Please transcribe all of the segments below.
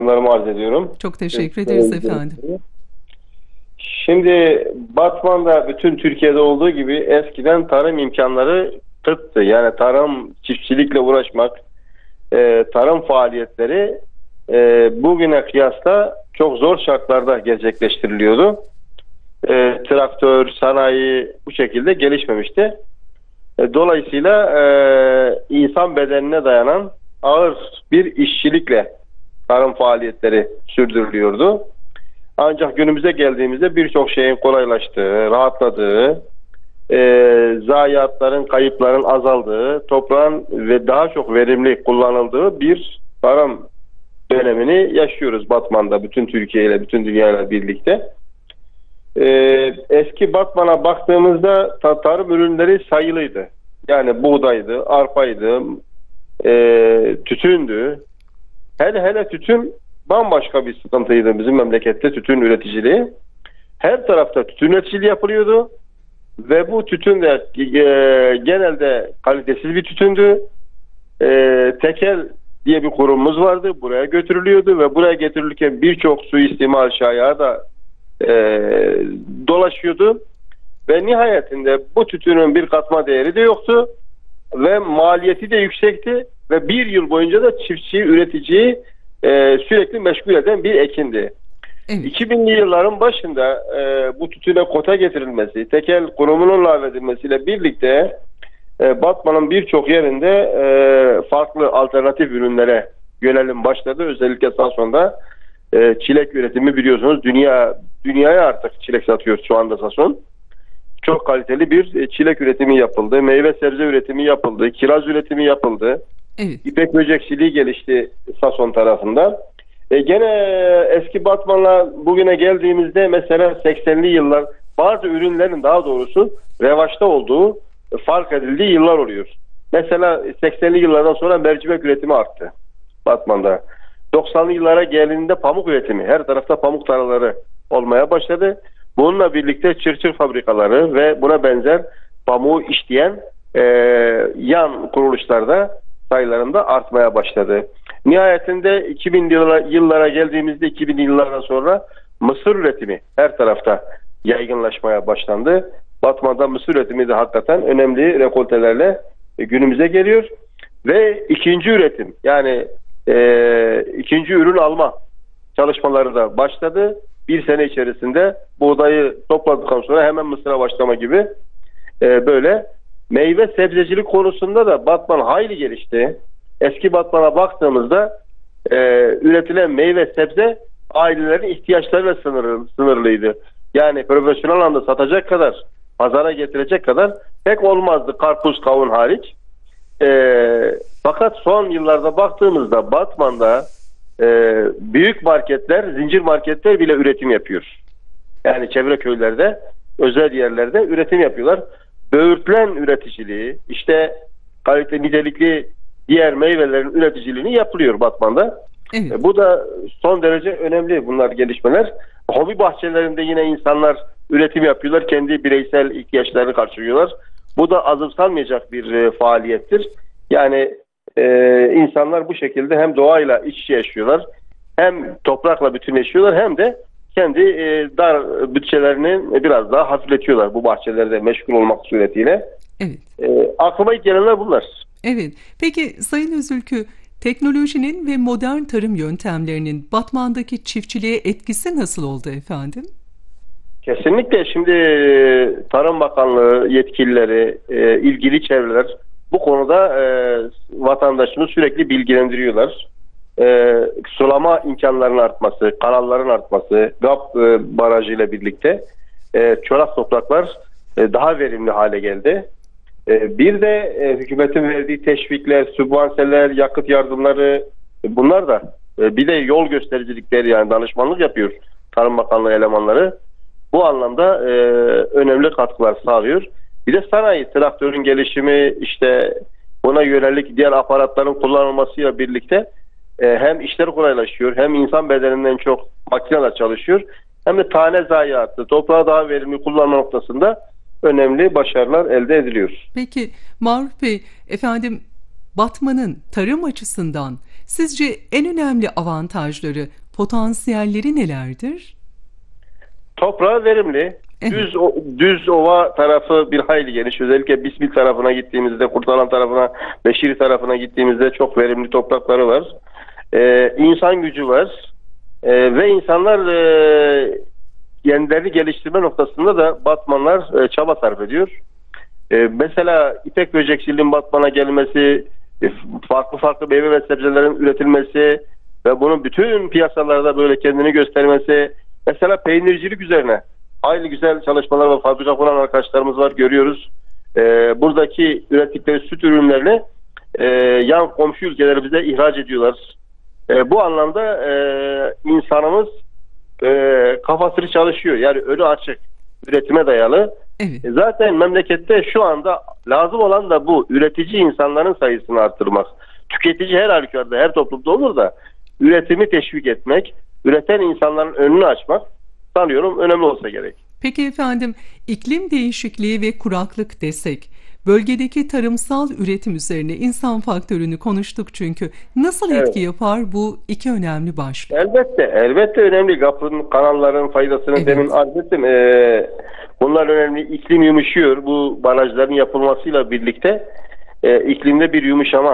Bunları arz ediyorum. Çok teşekkür ederiz efendim. Şimdi Batman'da bütün Türkiye'de olduğu gibi eskiden tarım imkanları kıttı. Yani tarım, çiftçilikle uğraşmak, tarım faaliyetleri bugüne kıyasla çok zor şartlarda gerçekleştiriliyordu. Traktör, sanayi bu şekilde gelişmemişti. Dolayısıyla insan bedenine dayanan ağır bir işçilikle tarım faaliyetleri sürdürülüyordu. Ancak günümüze geldiğimizde birçok şeyin kolaylaştığı, rahatladığı, zayiatların, kayıpların azaldığı, toprağın ve daha çok verimli kullanıldığı bir tarım dönemini yaşıyoruz Batman'da, bütün Türkiye ile, bütün dünya ile birlikte. Eski Batman'a baktığımızda tarım ürünleri sayılıydı. Yani buğdaydı, arpaydı, tütündü. Hele tütün bambaşka bir sıkıntıydı bizim memlekette, tütün üreticiliği. Her tarafta tütün üreticiliği yapılıyordu ve bu tütün de genelde kalitesiz bir tütündü. Tekel diye bir kurumumuz vardı. Buraya götürülüyordu ve buraya getirilirken birçok suistimal şayağı da dolaşıyordu. Ve nihayetinde bu tütünün bir katma değeri de yoktu ve maliyeti de yüksekti ve bir yıl boyunca da çiftçiyi, üreticiyi sürekli meşgul eden bir ekindi. Evet. 2000'li yılların başında bu tütüne kota getirilmesi, tekel kurumunun lağvedilmesiyle birlikte Batman'ın birçok yerinde farklı alternatif ürünlere yönelim başladı. Özellikle Sason'da çilek üretimi biliyorsunuz dünyaya artık çilek satıyor şu anda Sason. Çok kaliteli bir çilek üretimi yapıldı. Meyve sebze üretimi yapıldı. Kiraz üretimi yapıldı. Evet. İpek böcekçiliği gelişti Sason tarafından. Gene eski Batman'la bugüne geldiğimizde mesela 80'li yıllar bazı ürünlerin daha doğrusu revaçta olduğu fark edildiği yıllar oluyor. Mesela 80'li yıllardan sonra mercimek üretimi arttı Batman'da. 90'lı yıllara geldiğinde pamuk üretimi, her tarafta pamuk tarlaları olmaya başladı. Bununla birlikte çırçır fabrikaları ve buna benzer pamuğu işleyen yan kuruluşlarda sayılarında artmaya başladı. Nihayetinde 2000'li yıllara geldiğimizde 2000'li yıllardan sonra mısır üretimi her tarafta yaygınlaşmaya başlandı. Batman'da mısır üretimi de hakikaten önemli rekoltelerle günümüze geliyor. Ve ikinci üretim, yani ikinci ürün alma çalışmaları da başladı. Bir sene içerisinde buğdayı topladıktan sonra hemen mısıra başlama gibi böyle. Meyve sebzecilik konusunda da Batman hayli gelişti. Eski Batman'a baktığımızda üretilen meyve sebze ailelerin ihtiyaçlarıyla sınırlıydı. Yani profesyonel anda satacak kadar, pazara getirecek kadar pek olmazdı, karpuz, kavun hariç. Fakat son yıllarda baktığımızda Batman'da büyük marketler, zincir marketler bile üretim yapıyor. Yani çevre köylerde, özel yerlerde üretim yapıyorlar. Böğürtlen üreticiliği, işte kalite nitelikli diğer meyvelerin üreticiliğini yapılıyor Batman'da. Evet. Bu da son derece önemli, bunlar gelişmeler. Hobi bahçelerinde yine insanlar üretim yapıyorlar. Kendi bireysel ihtiyaçlarını karşılıyorlar. Bu da azımsanmayacak bir faaliyettir. Yani insanlar bu şekilde hem doğayla iç içe yaşıyorlar, hem toprakla bütünleşiyorlar, hem de kendi dar bütçelerini biraz daha hafifletiyorlar bu bahçelerde meşgul olmak suretiyle. Evet. Aklıma ilk gelenler bunlar. Evet. Peki Sayın Özülkü, teknolojinin ve modern tarım yöntemlerinin Batman'daki çiftçiliğe etkisi nasıl oldu efendim? Kesinlikle. Şimdi Tarım Bakanlığı yetkilileri, ilgili çevreler bu konuda vatandaşını sürekli bilgilendiriyorlar. Sulama imkanlarının artması, kanalların artması, GAP barajı ile birlikte çorak topraklar daha verimli hale geldi. Bir de hükümetin verdiği teşvikler, sübvanseler, yakıt yardımları, bunlar da bir de yol göstericilikleri, yani danışmanlık yapıyor Tarım Bakanlığı elemanları. Bu anlamda önemli katkılar sağlıyor. Bir de sanayi, traktörün gelişimi, işte buna yönelik diğer aparatların kullanılmasıyla birlikte hem işler kolaylaşıyor, hem insan bedeninden çok makineler çalışıyor, hem de tane zayiatı, toprağı daha verimli kullanma noktasında önemli başarılar elde ediliyor. Peki Maruf Bey, efendim Batman'ın tarım açısından Sizce en önemli avantajları, potansiyelleri nelerdir? Toprağı verimli. Evet. Düz ova tarafı bir hayli geniş. Özellikle Bismil tarafına gittiğimizde, Kurtalan tarafına, Beşiri tarafına gittiğimizde çok verimli toprakları var. İnsan gücü var. Ve insanlar kendilerini geliştirme noktasında da Batmanlar çaba sarf ediyor. Mesela ipek böcekçiliğin Batman'a gelmesi, farklı farklı meyve ve sebzelerin üretilmesi ve bunun bütün piyasalarda böyle kendini göstermesi, mesela peynircilik üzerine aynı güzel çalışmalar ve fabrika kuran arkadaşlarımız var, görüyoruz. Buradaki ürettikleri süt ürünlerini yan komşu ülkelerimize ihraç ediyorlar. Bu anlamda insanımız kafasını çalışıyor. Yani önü açık, üretime dayalı. Evet. Zaten memlekette şu anda lazım olan da bu. Üretici insanların sayısını arttırmak. Tüketici her halükarda, her toplumda olur da üretimi teşvik etmek, üreten insanların önünü açmak sanıyorum önemli olsa gerek. Peki efendim, iklim değişikliği ve kuraklık desek, bölgedeki tarımsal üretim üzerine insan faktörünü konuştuk çünkü. Nasıl etki yapar bu iki önemli başlık? Elbette önemli. Kapının, kanalların faydasını demin arz ettim. Bunlar önemli. İklim yumuşuyor. Bu barajların yapılmasıyla birlikte iklimde bir yumuşama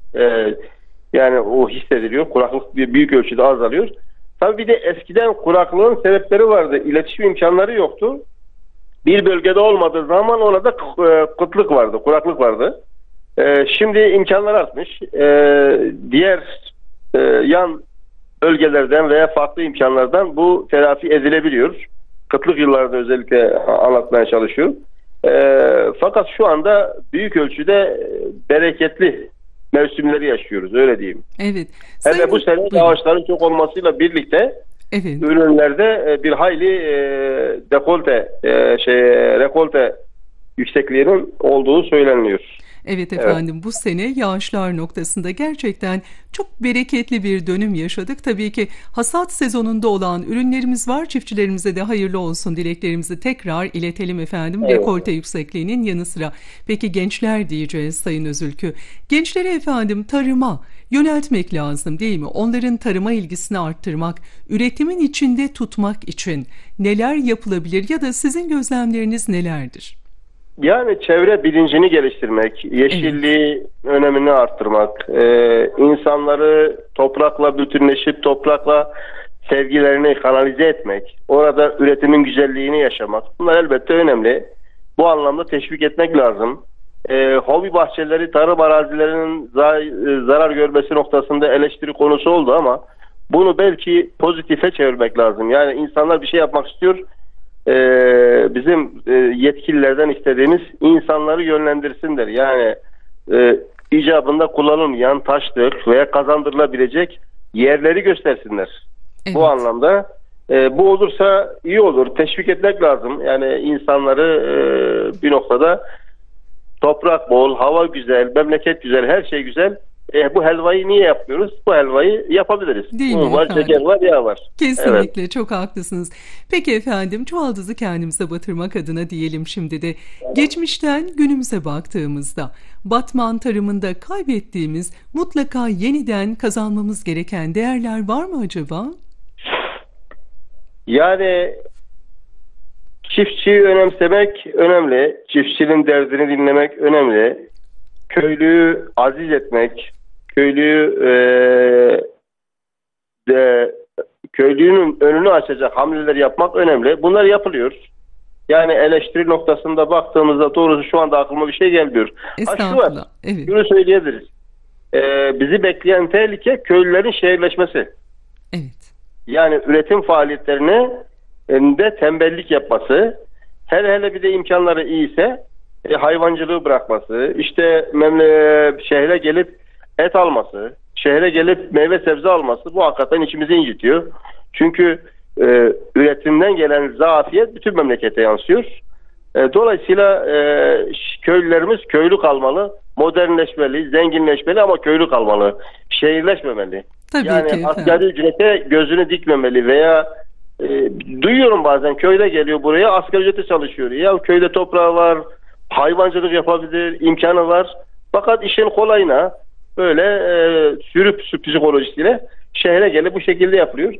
yani o hissediliyor. Kuraklık büyük ölçüde azalıyor. Tabii bir de eskiden kuraklığın sebepleri vardı. İletişim imkanları yoktu. Bir bölgede olmadığı zaman orada kıtlık vardı, kuraklık vardı. Şimdi imkanlar artmış. Diğer yan bölgelerden veya farklı imkanlardan bu telafi edilebiliyor. Kıtlık yıllarda özellikle anlatmaya çalışıyorum. Fakat şu anda büyük ölçüde bereketli mevsimleri yaşıyoruz, öyle diyeyim. Evet. Hele bu sene yağışların çok olmasıyla birlikte ürünlerde bir hayli rekolte yüksekliğinin olduğu söyleniyor. Evet efendim, bu sene yağışlar noktasında gerçekten çok bereketli bir dönüm yaşadık. Tabii ki hasat sezonunda olan ürünlerimiz var. Çiftçilerimize de hayırlı olsun dileklerimizi tekrar iletelim efendim. Evet. Rekolte yüksekliğinin yanı sıra. Peki gençler diyeceğiz Sayın Özülkü. Gençleri efendim tarıma yöneltmek lazım değil mi? Onların tarıma ilgisini arttırmak, üretimin içinde tutmak için neler yapılabilir ya da sizin gözlemleriniz nelerdir? Yani çevre bilincini geliştirmek, yeşilliği önemini arttırmak, insanları toprakla bütünleşip toprakla sevgilerini kanalize etmek, orada üretimin güzelliğini yaşamak. Bunlar elbette önemli. Bu anlamda teşvik etmek lazım. Hobi bahçeleri, tarım arazilerinin zarar görmesi noktasında eleştiri konusu oldu ama bunu belki pozitife çevirmek lazım. Yani insanlar bir şey yapmak istiyor. Bizim yetkililerden istediğimiz insanları yönlendirsinler. Yani icabında kullanılmayan taşlık veya kazandırılabilecek yerleri göstersinler. Evet. Bu anlamda bu olursa iyi olur. Teşvik etmek lazım. Yani insanları bir noktada toprak bol, hava güzel, memleket güzel, her şey güzel. Bu helvayı niye yapmıyoruz? Bu helvayı yapabiliriz. Değil mi var, şeker var, yağ var. Kesinlikle, evet. Çok haklısınız. Peki efendim, çuvaldızı kendimize batırmak adına diyelim şimdi de. Geçmişten günümüze baktığımızda Batman tarımında kaybettiğimiz, mutlaka yeniden kazanmamız gereken değerler var mı acaba? Yani çiftçiyi önemsemek önemli. Çiftçinin derdini dinlemek önemli. Köylüyü aziz etmek, köylünün önünü açacak hamleler yapmak önemli. Bunlar yapılıyor. Yani eleştiri noktasında baktığımızda doğrusu şu anda aklıma bir şey gelmiyor. Estağfurullah. Evet. Bunu söyleyebiliriz. Bizi bekleyen tehlike köylülerin şehirleşmesi. Evet. Yani üretim faaliyetlerine de tembellik yapması, hele bir de imkanları iyiyse hayvancılığı bırakması, işte şehre gelip et alması, şehre gelip meyve sebze alması, bu hakikaten içimizi incitiyor. Çünkü üretimden gelen zafiyet bütün memlekete yansıyor. Dolayısıyla köylülerimiz köylü kalmalı, modernleşmeli, zenginleşmeli ama köylü kalmalı, şehirleşmemeli. Tabii yani ki asgari ücrete gözünü dikmemeli veya duyuyorum bazen köyde geliyor buraya asgari ücrete çalışıyor. Ya köyde toprağı var, hayvancılık yapabilir, imkanı var. Fakat işin kolayına böyle sürüp psikolojisiyle şehre gelip bu şekilde yapılıyor.